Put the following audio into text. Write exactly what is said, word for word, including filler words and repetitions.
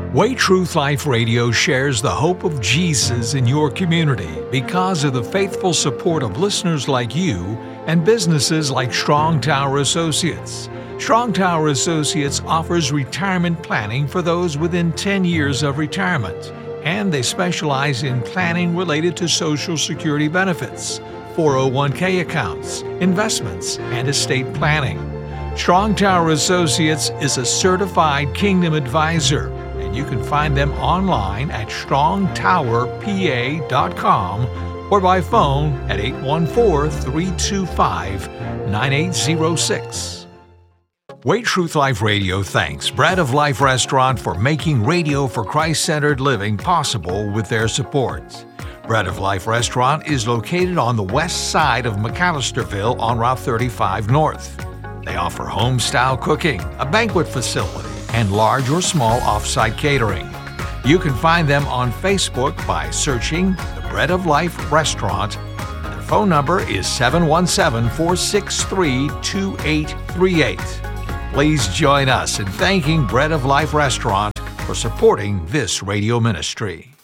Way Truth Life Radio shares the hope of Jesus in your community because of the faithful support of listeners like you and businesses like Strong Tower Associates. Strong Tower Associates offers retirement planning for those within ten years of retirement, and they specialize in planning related to Social Security benefits, four oh one k accounts, investments, and estate planning. Strong Tower Associates is a certified Kingdom advisor, and you can find them online at strong tower p a dot com or by phone at eight one four, three two five, nine eight zero six. Way Truth Life Radio thanks Bread of Life Restaurant for making Radio for Christ-Centered Living possible with their support. Bread of Life Restaurant is located on the west side of McAllisterville on Route thirty-five North. They offer home-style cooking, a banquet facility, and large or small off-site catering. You can find them on Facebook by searching the Bread of Life Restaurant. Their phone number is seven one seven, four six three, two eight three eight. Please join us in thanking Bread of Life Restaurant for supporting this radio ministry.